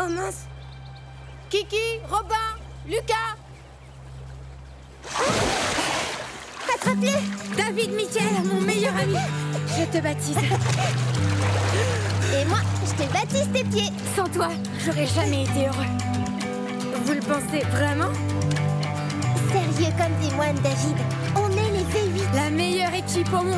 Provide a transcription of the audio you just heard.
Oh mince. Kiki, Robin, Lucas. Attrape-le. David Michael, mon meilleur ami. Je te baptise. Et moi, je te baptise tes pieds. Sans toi, j'aurais jamais été heureux. Vous le pensez vraiment? Sérieux comme des moines, David. On est les V8. La meilleure équipe au monde.